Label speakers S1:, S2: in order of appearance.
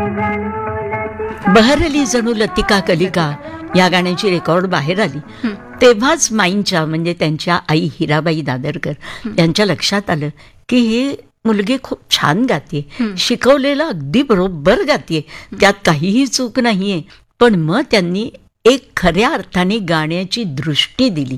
S1: बहरली जणू लतिका कलिका या गाण्याची रेकॉर्ड बाहेर आली तेव्हाच माईंच्या म्हणजे त्यांच्या आई हिराबाई दादरकर यांच्या लक्षात आलं की ही मुलगी खूप छान गाते, शिकवलेलं अगदी बरोबर गाते, त्यात काहीही चूक नाहीये. पण मग त्यांनी एक खऱ्या अर्थाने गाण्याची दृष्टी दिली